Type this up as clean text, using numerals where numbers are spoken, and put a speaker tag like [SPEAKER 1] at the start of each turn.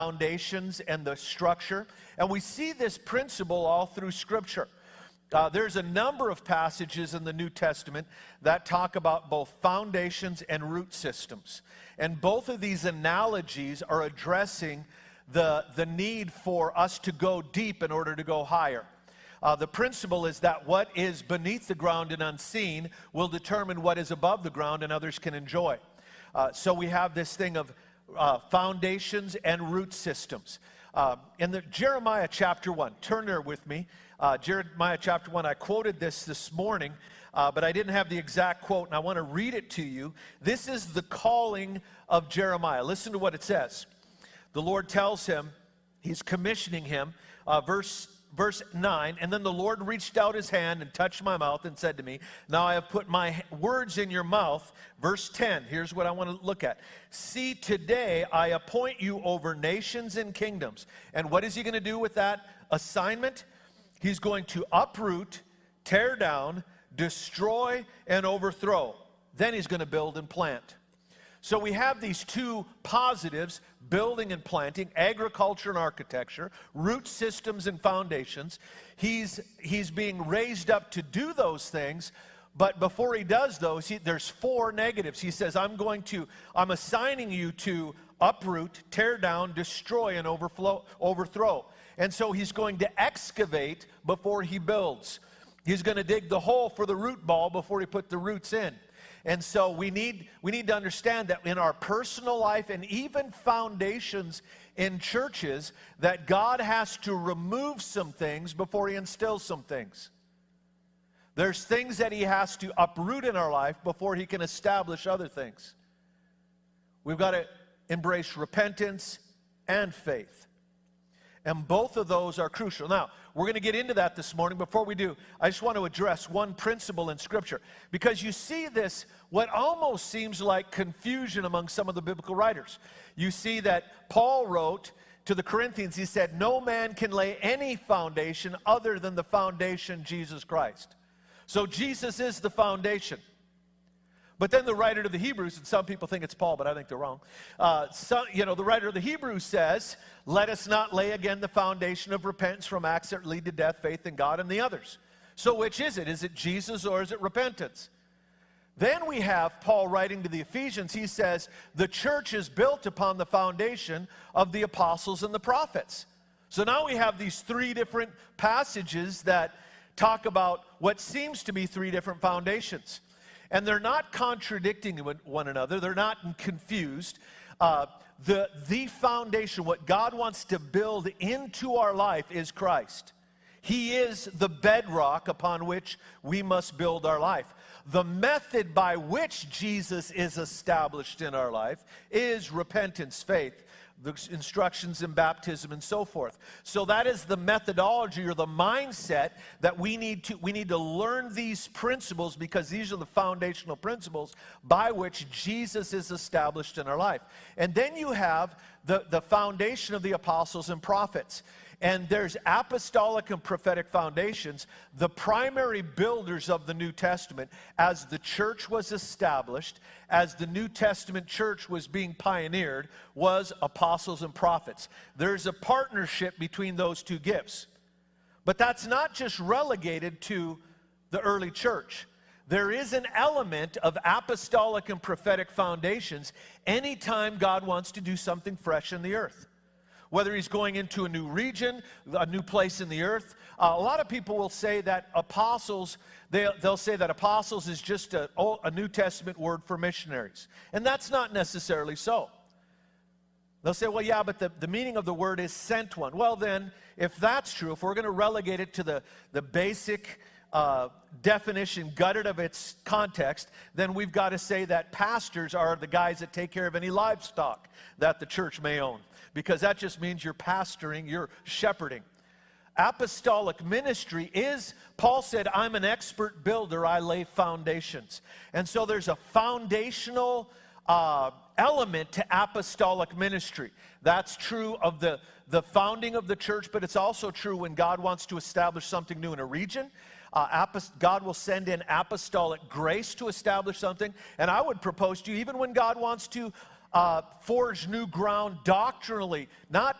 [SPEAKER 1] foundations and the structure. And we see this principle all through Scripture. There's a number of passages in the New Testament that talk about both foundations and root systems. And both of these analogies are addressing the need for us to go deep in order to go higher. The principle is that what is beneath the ground and unseen will determine what is above the ground and others can enjoy. So we have this thing of foundations and root systems. In the Jeremiah chapter 1, turn there with me. Jeremiah chapter 1, I quoted this morning, but I didn't have the exact quote, and I want to read it to you. This is the calling of Jeremiah. Listen to what it says. The Lord tells him, he's commissioning him, verse 9, and then the Lord reached out his hand and touched my mouth and said to me, now I have put my words in your mouth. Verse 10, here's what I want to look at. See, today I appoint you over nations and kingdoms. And what is he going to do with that assignment? He's going to uproot, tear down, destroy, and overthrow. Then he's going to build and plant. So we have these two positives, building and planting, agriculture and architecture, root systems and foundations. He's being raised up to do those things, but before he does those, there's four negatives. He says, I'm assigning you to uproot, tear down, destroy, and overthrow. And so he's going to excavate before he builds. He's going to dig the hole for the root ball before he put the roots in. And so we need to understand that in our personal life and even foundations in churches, that God has to remove some things before he instills some things. There's things that he has to uproot in our life before he can establish other things. We've got to embrace repentance and faith. And both of those are crucial. Now, we're going to get into that this morning. Before we do, I just want to address one principle in Scripture. Because you see this, what almost seems like confusion among some of the biblical writers. You see that Paul wrote to the Corinthians, he said, no man can lay any foundation other than the foundation, Jesus Christ. So Jesus is the foundation. But then the writer to the Hebrews, and some people think it's Paul, but I think they're wrong. The writer of the Hebrews says, let us not lay again the foundation of repentance from acts that lead to death, faith in God, and the others. So which is it? Is it Jesus or is it repentance? Then we have Paul writing to the Ephesians. He says, the church is built upon the foundation of the apostles and the prophets. So now we have these three different passages that talk about what seems to be three different foundations. And they're not contradicting one another. They're not confused. The foundation, what God wants to build into our life is Christ. He is the bedrock upon which we must build our life. The method by which Jesus is established in our life is repentance, faith, the instructions in baptism, and so forth. So that is the methodology or the mindset that we need to learn these principles, because these are the foundational principles by which Jesus is established in our life. And then you have the foundation of the apostles and prophets. And there's apostolic and prophetic foundations. The primary builders of the New Testament, as the church was established, as the New Testament church was being pioneered, was apostles and prophets. There's a partnership between those two gifts. But that's not just relegated to the early church. There is an element of apostolic and prophetic foundations anytime God wants to do something fresh in the earth. Whether he's going into a new region, a new place in the earth. A lot of people will say that apostles, they'll say that apostles is just a New Testament word for missionaries. And that's not necessarily so. They'll say, well, yeah, but the meaning of the word is sent one. Well, then, if that's true, if we're going to relegate it to the basic definition, gutted of its context, then we've got to say that pastors are the guys that take care of any livestock that the church may own. Because that just means you're pastoring, you're shepherding. Apostolic ministry is, Paul said, I'm an expert builder, I lay foundations. And so there's a foundational element to apostolic ministry. That's true of the founding of the church, but it's also true when God wants to establish something new in a region. God will send in apostolic grace to establish something. And I would propose to you, even when God wants to forge new ground doctrinally, not